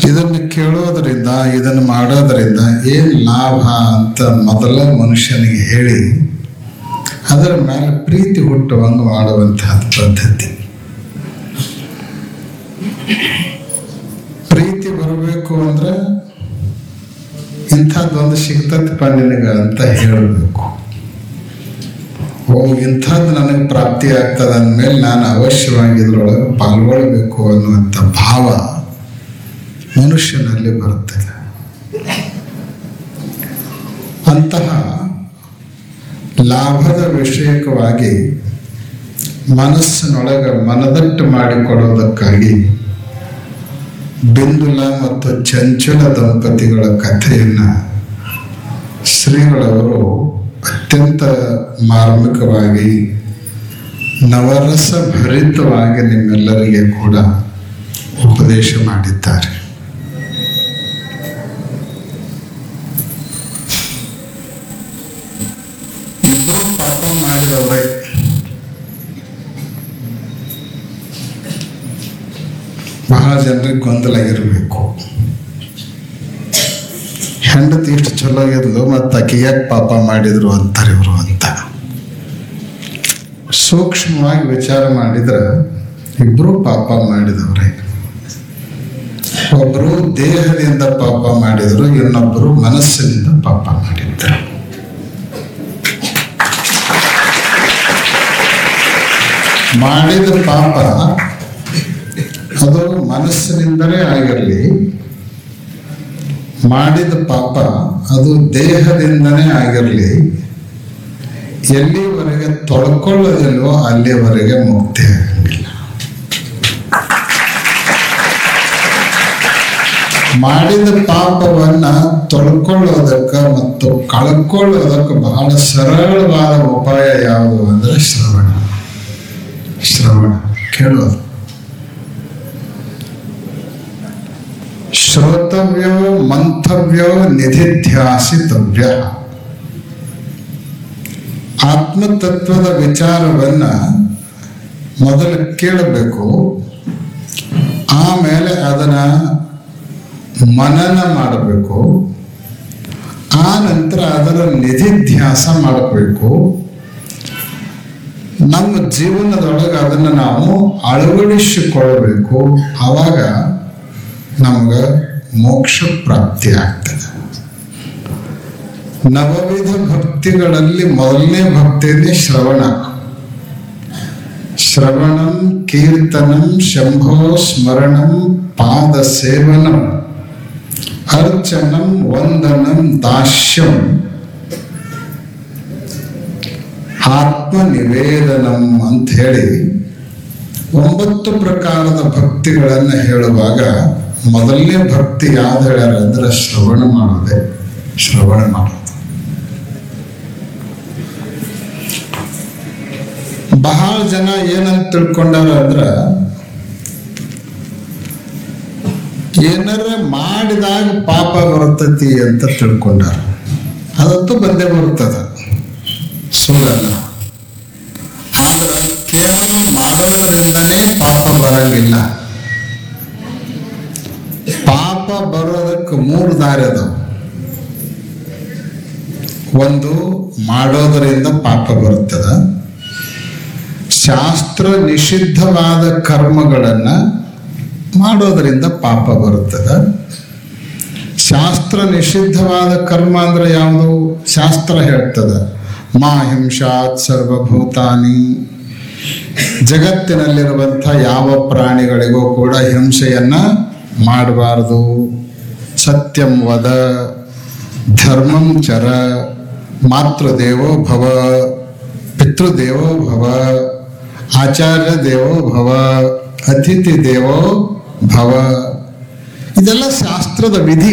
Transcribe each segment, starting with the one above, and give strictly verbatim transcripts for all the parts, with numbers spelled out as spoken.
ಇದನ್ನು ಕೇಳೋದರಿಂದ ಇದನ್ನು ಮಾಡೋದರಿಂದ ಏನು ಲಾಭ ಅಂತ ಮೊದಲ ಮನುಷ್ಯನಿಗೆ ಹೇಳಿ ಅದರ ಮೇಲೆ ಪ್ರೀತಿ ಹುಟ್ಟುವಂಗೆ ಮಾಡುವಂತಹ ಪದ್ಧತಿ. ಪ್ರೀತಿ ಬರಬೇಕು ಅಂದ್ರೆ ಇಂಥದ್ದೊಂದು ಸಿಗ್ತದಪ್ಪ ನಿನಗೆ ಅಂತ ಹೇಳಬೇಕು. ಓ ಇಂಥದ್ದು ನನಗೆ ಪ್ರಾಪ್ತಿ ಆಗ್ತದೆ ಅಂದಮೇಲೆ ನಾನು ಅವಶ್ಯವಾಗಿ ಇದ್ರೊಳಗೆ ಪಾಲ್ಗೊಳ್ಬೇಕು ಅನ್ನುವಂಥ ಭಾವ ಮನುಷ್ಯನಲ್ಲಿ ಬರುತ್ತದೆ. ಅಂತಹ ಲಾಭದ ವಿಷಯಕವಾಗಿ ಮನಸ್ಸಿನೊಳಗೆ ಮನದಟ್ಟು ಮಾಡಿಕೊಡೋದಕ್ಕಾಗಿ ಬಿಂದುಲ ಮತ್ತು ಚಂಚಲ ದಂಪತಿಗಳ ಕಥೆಯನ್ನು ಶ್ರೀಗಳವರು ಅತ್ಯಂತ ಮಾರ್ಮಿಕವಾಗಿ ನವರಸ ಭರಿತವಾಗಿ ನಿಮ್ಮೆಲ್ಲರಿಗೆ ಕೂಡ ಉಪದೇಶ ಮಾಡಿದ್ದಾರೆ. ಇಬ್ಬರು ಪಾಪ ಮಾಡಿದವರೇ. ಬಹಳ ಜನರಿಗೆ ಗೊಂದಲ ಇರಬೇಕು. ಹೆಂಡತಿ ಇಷ್ಟು ಚಲೋ ಇದ್ಲು ಮತ್ತು ಆಕೆ ಯಾಕೆ ಪಾಪ ಮಾಡಿದ್ರು ಅಂತಾರೆ ಇವರು ಅಂತ. ಸೂಕ್ಷ್ಮವಾಗಿ ವಿಚಾರ ಮಾಡಿದ್ರೆ ಇಬ್ರು ಪಾಪ ಮಾಡಿದವ್ರೆ. ಒಬ್ಬರು ದೇಹದಿಂದ ಪಾಪ ಮಾಡಿದ್ರು, ಇನ್ನೊಬ್ಬರು ಮನಸ್ಸಿನಿಂದ ಪಾಪ ಮಾಡಿದ್ರು. ಮಾಡಿದ ಪಾಪ ಅದು ಮನಸ್ಸಿನಿಂದಲೇ ಆಗಿರಲಿ, ಮಾಡಿದ ಪಾಪ ಅದು ದೇಹದಿಂದನೇ ಆಗಿರಲಿ, ಎಲ್ಲಿವರೆಗೆ ತೊಳ್ಕೊಳ್ಳೋದಿಲ್ವೋ ಅಲ್ಲಿವರೆಗೆ ಮುಕ್ತಿ ಆಗಂಗಿಲ್ಲ. ಮಾಡಿದ ಪಾಪವನ್ನ ತೊಳ್ಕೊಳ್ಳೋದಕ್ಕೆ ಮತ್ತು ಕಳ್ಕೊಳ್ಳೋದಕ್ಕೆ ಬಹಳ ಸರಳವಾದ ಉಪಾಯ ಯಾವುದು ಅಂದ್ರೆ ಶ್ರವಣ. ಶ್ರವಣ ಕೇಳೋದು. ಶ್ರೋತವ್ಯೋ ಮಂಥವ್ಯೋ ನಿಧಿಧ್ಯಾಸಿತವ್ಯ. ಆತ್ಮತತ್ವದ ವಿಚಾರವನ್ನ ಮೊದಲು ಕೇಳಬೇಕು, ಆಮೇಲೆ ಅದನ್ನ ಮನನ ಮಾಡಬೇಕು, ಆ ನಂತರ ಅದರ ನಿಧಿಧ್ಯಾಸ ಮಾಡಬೇಕು. ನಮ್ಮ ಜೀವನದೊಳಗೆ ಅದನ್ನು ನಾವು ಅಳವಡಿಸಿಕೊಳ್ಳಬೇಕು. ಆವಾಗ ನಮ್ಗೆ ಮೋಕ್ಷ ಪ್ರಾಪ್ತಿ ಆಗ್ತದೆ. ನವವಿಧ ಭಕ್ತಿಗಳಲ್ಲಿ ಮೊದಲನೇ ಭಕ್ತಿನೇ ಶ್ರವಣ. ಶ್ರವಣಂ ಕೀರ್ತನಂ ಶಂಭೋ ಸ್ಮರಣಂ ಪಾದ ಸೇವನಂ ಅರ್ಚನಂ ವಂದನಂ ದಾಸ್ಯಂ ಆತ್ಮ ನಿವೇದನಂ ಅಂತ ಹೇಳಿ ಒಂಬತ್ತು ಪ್ರಕಾರದ ಭಕ್ತಿಗಳನ್ನು ಹೇಳುವಾಗ ಮೊದಲನೇ ಭಕ್ತಿ ಯಾವ್ದು ಹೇಳ್ಯಾರ ಅಂದ್ರೆ ಶ್ರವಣ ಮಾಡೋದೆ. ಶ್ರವಣ ಮಾಡೋದು. ಬಹಳ ಜನ ಏನಂತ ತಿಳ್ಕೊಂಡಾರ ಅಂದ್ರ ಏನಾರ ಮಾಡಿದಾಗ ಪಾಪ ಬರ್ತತಿ ಅಂತ ತಿಳ್ಕೊಂಡಾರ. ಅದಂತೂ ಬಂದೇ ಬರ್ತದ, ಸುಳ್ಳಲ್ಲ. ಆದ್ರೆ ಕೇವಲ ಮಾಡೋದ್ರಿಂದನೇ ಪಾಪ ಬರಂಗಿಲ್ಲ. ಪಾಪ ಬರೋದಕ್ಕೆ ಮೂರು ದಾರಿ ಅದಾವ. ಒಂದು, ಮಾಡೋದರಿಂದ ಪಾಪ ಬರುತ್ತದ. ಶಾಸ್ತ್ರ ನಿಷಿದ್ಧವಾದ ಕರ್ಮಗಳನ್ನ ಮಾಡೋದರಿಂದ ಪಾಪ ಬರುತ್ತದ. ಶಾಸ್ತ್ರ ನಿಷಿದ್ಧವಾದ ಕರ್ಮ ಅಂದ್ರೆ ಯಾವುದು? ಶಾಸ್ತ್ರ ಹೇಳ್ತದ ಮಾ ಹಿಂಸಾತ್ ಸರ್ವಭೂತಾನಿ. ಜಗತ್ತಿನಲ್ಲಿರುವಂಥ ಯಾವ ಪ್ರಾಣಿಗಳಿಗೂ ಕೂಡ ಹಿಂಸೆಯನ್ನ ಮಾಡಬಾರದು. ಸತ್ಯಂ ವದ, ಧರ್ಮಂ ಚರ, ಮಾತೃದೇವೋ ಭವ, ಪಿತೃದೇವೋ ಭವ, ಆಚಾರ್ಯ ದೇವೋ ಭವ, ಅತಿಥಿ ದೇವೋ ಭವ. ಇದೆಲ್ಲ ಶಾಸ್ತ್ರದ ವಿಧಿ.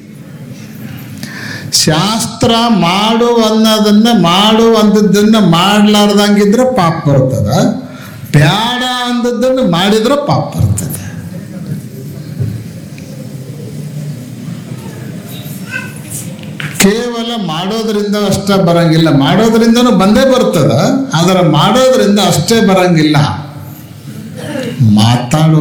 ಶಾಸ್ತ್ರ ಮಾಡು ಅನ್ನೋದನ್ನ ಮಾಡು ಅಂದದ್ದನ್ನ ಮಾಡ್ಲಾರ್ದಂಗಿದ್ರೆ ಪಾಪ ಬರ್ತದ. ಬ್ಯಾಡ ಅಂದದ್ದನ್ನು ಮಾಡಿದ್ರೆ ಪಾಪ ಬರ್ತದೆ. ಕೇವಲ ಮಾಡೋದ್ರಿಂದ ಅಷ್ಟೇ ಬರಂಗಿಲ್ಲ, ಮಾಡೋದ್ರಿಂದನೂ ಬಂದೇ ಬರ್ತದ. ಆದರೆ ಮಾಡೋದ್ರಿಂದ ಅಷ್ಟೇ ಬರಂಗಿಲ್ಲ. ಮಾತಾಡೋ